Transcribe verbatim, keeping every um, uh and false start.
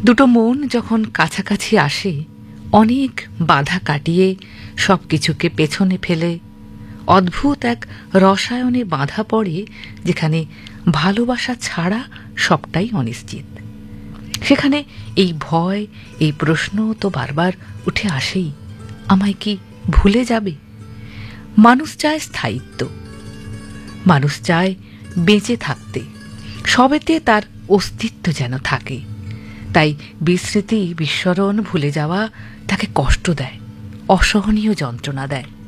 দুটো মন যখন কাছাকাছি আসে, অনেক বাধা কাটিয়ে সব কিছুকে পেছনে ফেলে অদ্ভুত এক রসায়নে বাঁধা পড়ে, যেখানে ভালোবাসা ছাড়া সবটাই অনিশ্চিত। সেখানে এই ভয়, এই প্রশ্ন তো বারবার উঠে আসেই, আমায় কি ভুলে যাবে? মানুষ চায় স্থায়িত্ব, মানুষ চায় বেঁচে থাকতে, সবেতে তার অস্তিত্ব যেন থাকে। তাই বিস্মৃতি, বিস্মরণ, ভুলে যাওয়া তাকে কষ্ট দেয়, অসহনীয় যন্ত্রণা দেয়।